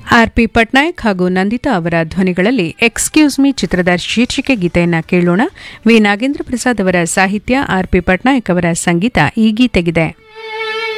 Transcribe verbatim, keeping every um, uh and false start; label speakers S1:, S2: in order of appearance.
S1: R P Patnaik ಹಾಗೂ ನಂದಿತಾ ಅವರ ಧ್ವನಿಗಳಲ್ಲಿ excuse me ಚಿತ್ರದ ಶೀರ್ಷಿಕೆ ಗೀತೆಯನ್ನು ಕೇಳೋಣ. ವಿ ನಾಗೇಂದ್ರ ಪ್ರಸಾದ್ ಅವರ ಸಾಹಿತ್ಯ, ಆರ್ ಪಿ ಪಟ್ನಾಯಕ್ ಅವರ ಸಂಗೀತ ಈ ಗೀತೆಗಿದೆ.